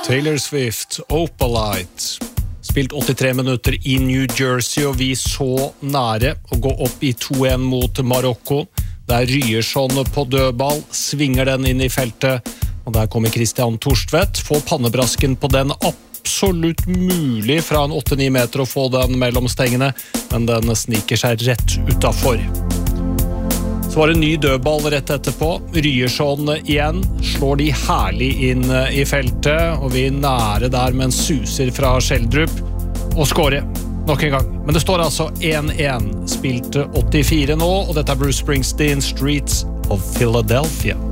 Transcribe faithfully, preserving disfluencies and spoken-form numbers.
Taylor Swift, Opalite. Spilt åttitre minutter i New Jersey, og vi så nære å gå opp i to en mot Marokko. Der Ryerson på dødball, svinger den inn i feltet, og der kommer Christian Torstvedt, får pannebrasken på den absolutt mulig fra en åtte ni meter å få den mellom stengene, men den sniker seg rett utenfor. Så var det en ny dødball rett etterpå. Ryerson igjen slår de herlig inn i feltet, og vi er nære der med en suser fra Schjelderup, og skårer nok en gang. Men det står altså en en, spilt åttifire nå, og dette er Bruce Springsteen, Streets of Philadelphia.